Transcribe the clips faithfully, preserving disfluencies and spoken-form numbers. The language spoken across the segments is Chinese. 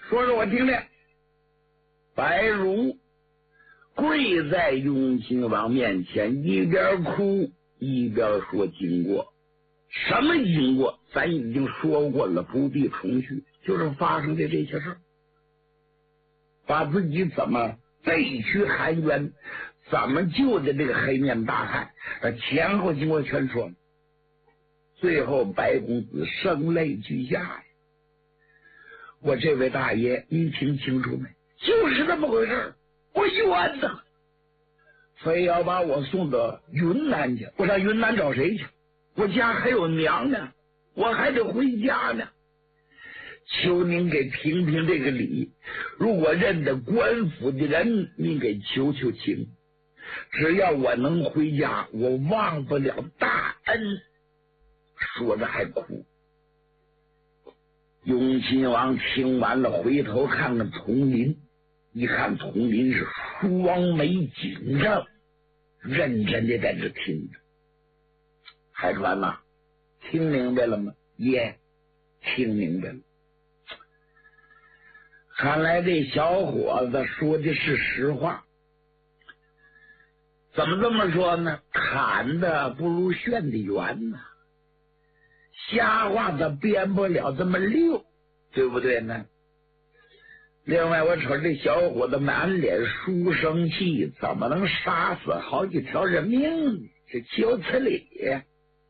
说说我听听。白如跪在雍亲王面前，一边哭一边说经过。什么经过咱已经说过了，不必重叙，就是发生的这些事，把自己怎么背去含冤，怎么救的这个黑面大汉，前后经过全说了。最后白公子声泪俱下呀！我这位大爷，您听清楚没？就是这么回事，我冤呐！非要把我送到云南去，我上云南找谁去？我家还有娘呢，我还得回家呢。求您给评评这个理，如果认得官府的人，您给求求情。只要我能回家，我忘不了大恩。说着还哭。雍亲王听完了，回头看看佟林，一看佟林是双眉紧张，认真的在这听着。海川呐，听明白了吗？爷，听明白了。看来这小伙子说的是实话。怎么这么说呢？砍的不如炫的圆呐，瞎话他编不了这么溜，对不对呢？另外我瞅这小伙子满脸书生气，怎么能杀死好几条人命呢？这岂有此理呀！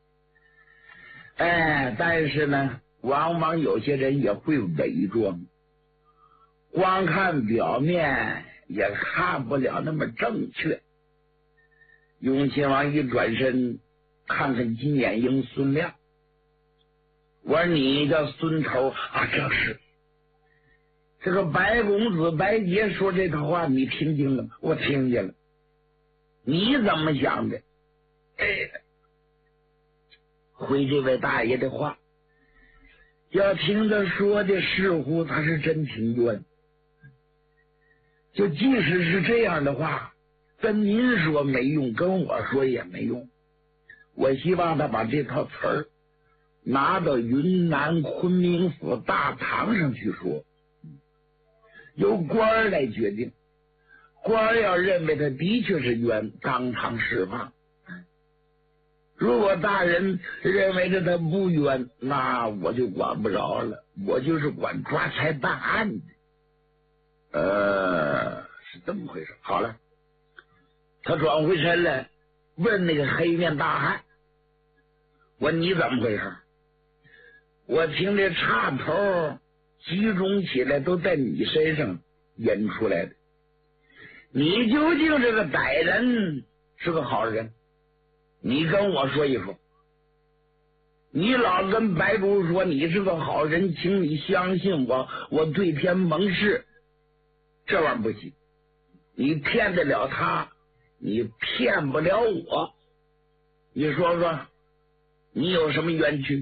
哎，但是呢，往往有些人也会伪装，光看表面也看不了那么正确。雍亲王一转身看看金眼鹰孙亮，我说你叫孙头啊？正是。这个白公子白杰说这套话你听见了吗？我听见了。你怎么想的？哎，回这位大爷的话，要听他说的似乎他是真挺冤。就即使是这样的话，跟您说没用，跟我说也没用。我希望他把这套词儿拿到云南昆明府大堂上去说，由官儿来决定。官儿要认为他的确是冤，当场释放；如果大人认为着他不冤，那我就管不着了，我就是管抓财办案的。呃，是这么回事。好了，他转回身来问那个黑面大汉，我你怎么回事？我听这插头集中起来都在你身上演出来的，你究竟这个歹人是个好人？你跟我说一说。你老跟白珠说你是个好人，请你相信我，我对天盟誓，这玩意儿不行。你骗得了他，你骗不了我。你说说，你有什么冤屈？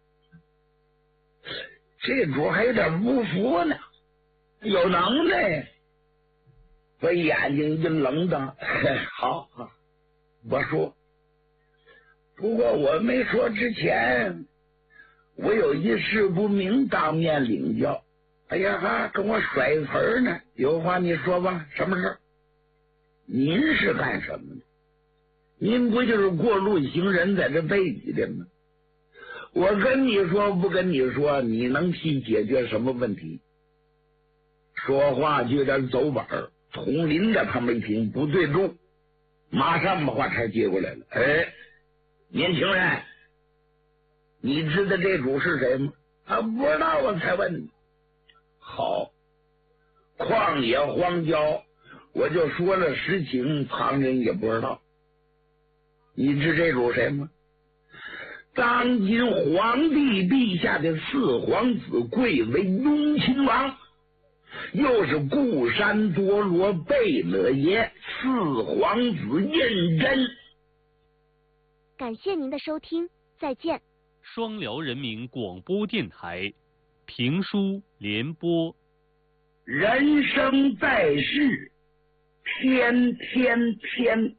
这主还有点不服呢，有能耐。我眼睛一愣当，好好，我说。不过我没说之前，我有一事不明，当面领教。哎呀哈，跟我甩词儿呢，有话你说吧，什么事？您是干什么的？您不就是过路行人在这背你的吗？我跟你说不跟你说，你能替解决什么问题？说话就有点走板儿。佟林在旁边一听不对路，马上把话茬接过来了。哎，年轻人，你知道这主是谁吗？啊，不知道，我才问你。好，旷野荒郊，我就说了实情，旁人也不知道。你知这主谁吗？当今皇帝陛下的四皇子，贵为雍亲王，又是固山多罗贝勒爷四皇子胤禛。 感谢您的收听，再见。 双辽人民广播电台评书联播。 人生在世，天天天，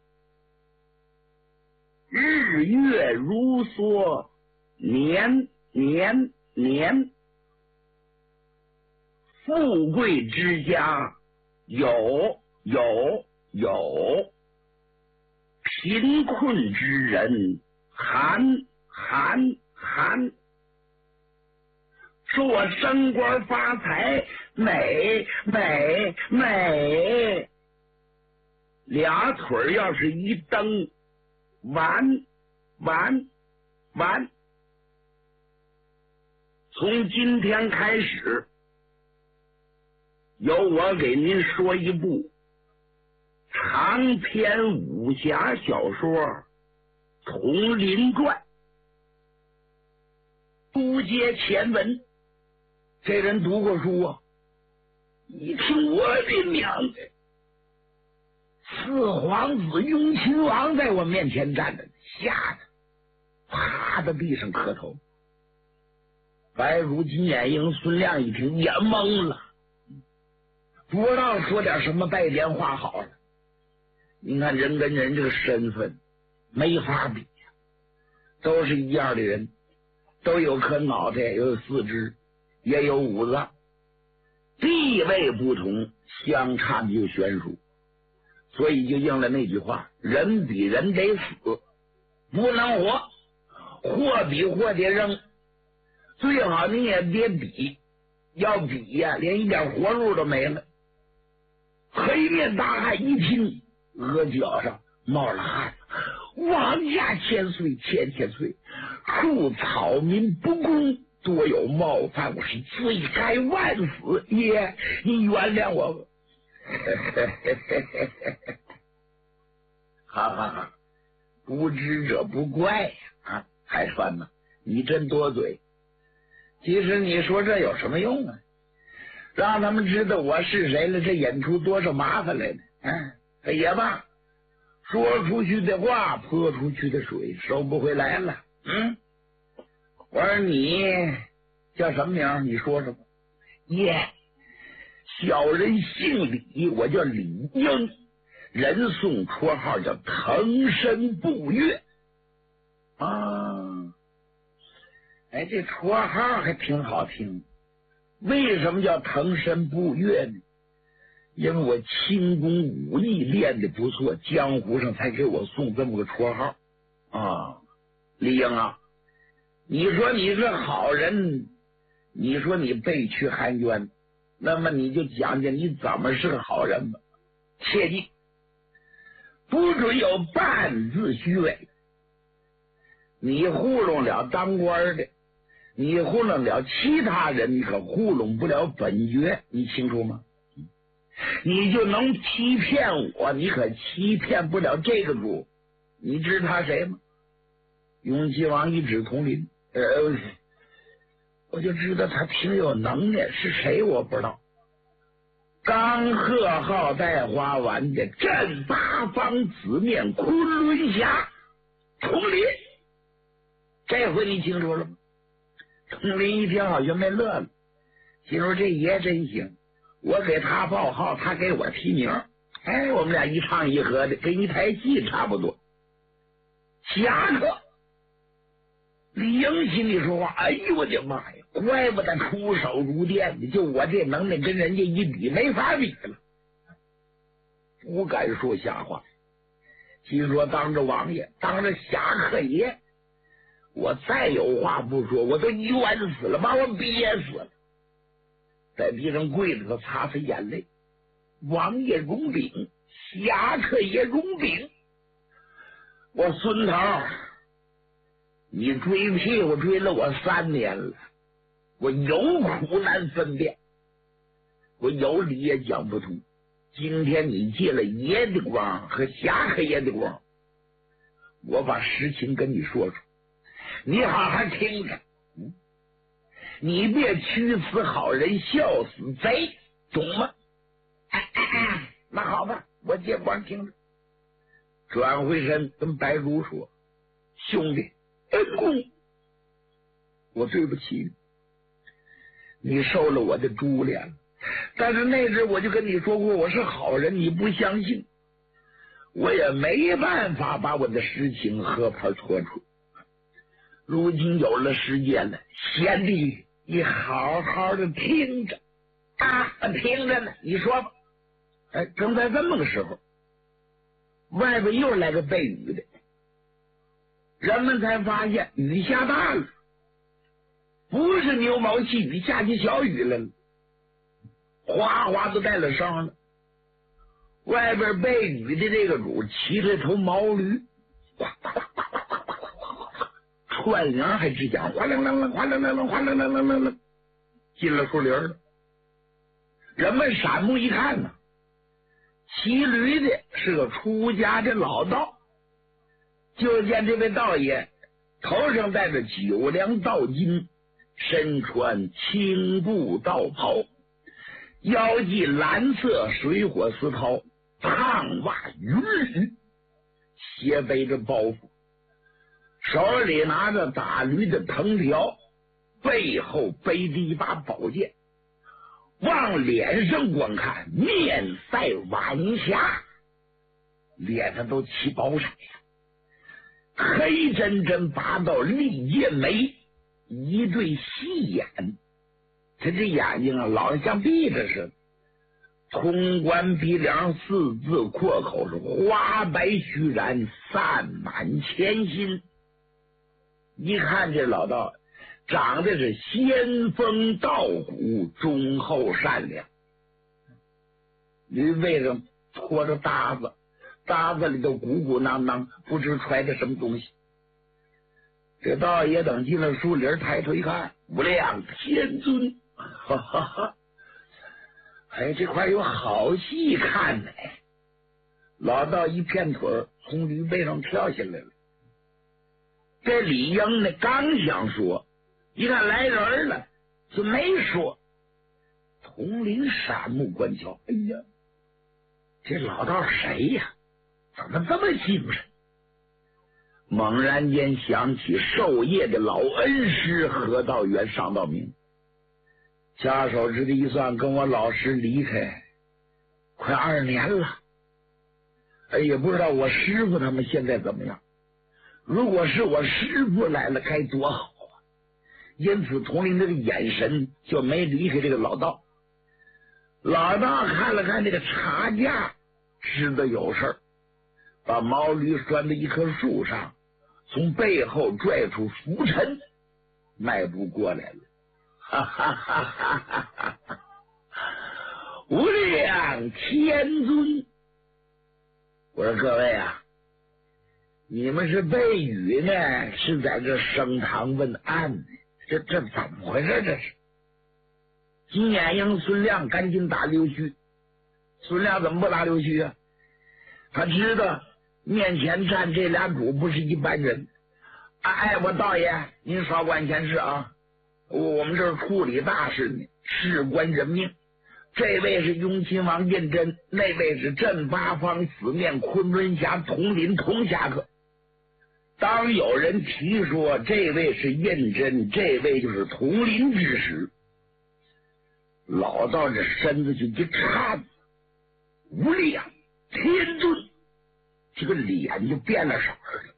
日月如梭，年年年， 富贵之家有有有，贫困之人寒寒寒。说我升官发财美美美，俩腿要是一蹬，完完完。从今天开始，由我给您说一部长篇武侠小说《佟林传》。书接前文，这人读过书啊，一听我的娘的，四皇子雍亲王在我面前站着，吓得趴在地上磕头。白如金眼英孙亮一听也懵了，不知道说点什么拜年话好了。你看人跟人这个身份没法比呀，都是一样的人，都有颗脑袋，有四肢，也有五脏，地位不同，相差就悬殊。所以就应了那句话，人比人得死，不能活，货比货得扔，最好你也别比，要比呀，连一点活路都没了。黑面大汉一听，额角上冒了汗，王家千岁千千岁，恕草民不公，多有冒犯，我是罪该万死，爷你原谅我吧。哈哈哈，不知者不怪呀！啊，海川呐，你真多嘴。其实你说这有什么用啊？让他们知道我是谁了，这引出多少麻烦来呢？嗯、啊，也罢，说出去的话，泼出去的水，收不回来了。嗯，我说你叫什么名？你说说吧。耶，小人姓李，我叫李英，人送绰号叫腾身步月啊。哎，这绰号还挺好听。为什么叫腾身步月呢？因为我轻功武艺练得不错，江湖上才给我送这么个绰号啊。李英啊，你说你是好人，你说你背屈含冤，那么你就讲讲你怎么是个好人吧。切记，不准有半字虚伪。你糊弄了当官的，你糊弄了其他人，你可糊弄不了本爵，你清楚吗？你就能欺骗我，你可欺骗不了这个主。你知他谁吗？雍亲王一指佟林，呃，我就知道他挺有能耐，是谁我不知道。刚贺号带花丸的镇八方紫面昆仑侠佟林，这回你清楚了吗？佟林一听好像没乐了，心说这爷真行，我给他报号，他给我提名，哎，我们俩一唱一和的，跟一台戏差不多。侠客李英心里说话，哎呦我的妈呀，怪不得出手如电的，就我这能耐跟人家一比没法比了，不敢说瞎话。心说当着王爷，当着侠客爷，我再有话不说，我都冤死了，把我憋死了。在地上跪着，他擦擦眼泪。王爷容禀，侠客爷容禀，我孙头，你追屁股追了我三年了，我有苦难分辨，我有理也讲不通。今天你借了爷的光和侠客爷的光，我把实情跟你说说，你好好听着。嗯，你别屈死好人，笑死贼，懂吗？哎哎哎，那好吧，我借光听着。转回身跟白如说：“兄弟，恩公，我对不起你，你受了我的株连了。但是那阵我就跟你说过，我是好人，你不相信，我也没办法把我的实情和盘托出。如今有了时间了，贤弟，你好好的听着。 啊，听着呢，你说吧。哎，正在这么个时候，外边又来个背雨的，人们才发现雨下大了，不是牛毛细雨，下起小雨来了，哗哗都带了声了。外边背雨的这个主骑着头毛驴，串铃还直讲哗楞楞楞哗楞楞楞哗楞楞楞楞楞，进了树林了。人们闪目一看呢，骑驴的是个出家的老道。就见这位道爷头上戴着九梁道巾，身穿青布道袍，腰系蓝色水火丝绦，烫袜云履，斜背着包袱，手里拿着打驴的藤条，背后背着一把宝剑，往脸上观看，面赛晚霞，脸上都起宝色呀，黑真真八道利剑眉，一对细眼，他这眼睛啊老像闭着似的，通关鼻梁，四字阔口，是花白须髯，散满前心。一看这老道长得是仙风道骨，忠厚善良，驴背上拖着搭子，搭子里头鼓鼓囊囊，不知揣着什么东西。这道爷等进了树林，抬头一看，无量天尊，哈哈哈！哎，这块有好戏看呢！老道一片腿从驴背上跳下来了。这李英呢，刚想说，一看来人了，就没说。统领闪目观瞧，哎呀，这老道谁呀？怎么这么精神？猛然间想起授业的老恩师何道元、尚道明，下手指的一算，跟我老师离开快二年了。哎，也不知道我师傅他们现在怎么样。如果是我师傅来了，该多好啊！因此，统领这个眼神就没离开这个老道。老道看了看这个茶架，知道有事儿，把毛驴拴在一棵树上，从背后拽出拂尘，迈步过来了。哈哈哈哈哈哈！无量天尊，我说各位啊，你们是背雨呢，是在这升堂问案呢？这这怎么回事？这是金眼鹰孙亮赶紧打刘须。孙亮怎么不打刘须啊？他知道面前站这俩主不是一般人。哎，我道爷，您少管闲事啊！我们这儿处理大事呢，事关人命。这位是雍亲王胤禛，那位是镇八方四面昆仑峡统领童侠客。当有人提说这位是胤禛，这位就是统领之时，老道这身子就一颤，无量天尊，这个脸就变了色了，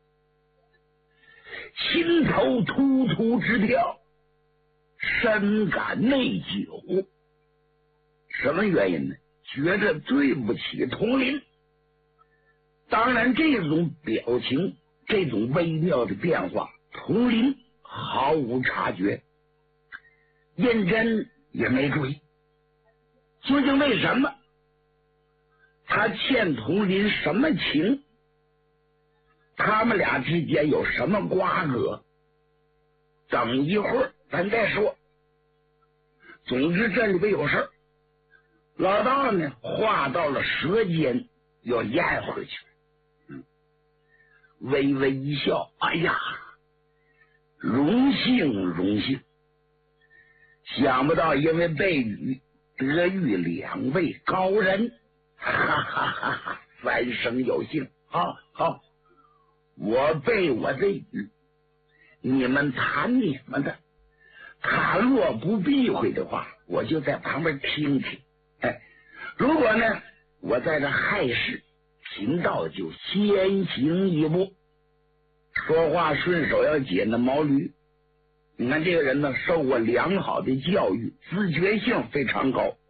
心头突突直跳，深感内疚。什么原因呢？觉着对不起统领。当然这种表情，这种微妙的变化，统领毫无察觉，胤禛也没注意。究竟为什么？他欠统领什么情？他们俩之间有什么瓜葛？等一会儿咱再说。总之这里边有事儿。老道呢，话到了舌尖，要咽回去。嗯，微微一笑，哎呀，荣幸荣幸！想不到因为背雨得遇两位高人，哈哈哈哈！三生有幸，好好，我背我的语，你们谈你们的。他若不避讳的话，我就在旁边听听。哎，如果呢，我在这害事，贫道就先行一步。说话顺手要解那毛驴。你看这个人呢，受过良好的教育，自觉性非常高。